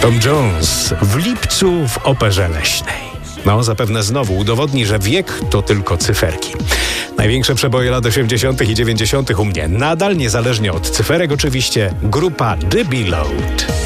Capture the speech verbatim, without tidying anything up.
Tom Jones w lipcu w Operze Leśnej. No, zapewne znowu udowodni, że wiek to tylko cyferki. Największe przeboje lat osiemdziesiątych i dziewięćdziesiątych u mnie. Nadal, niezależnie od cyferek oczywiście, grupa The Below.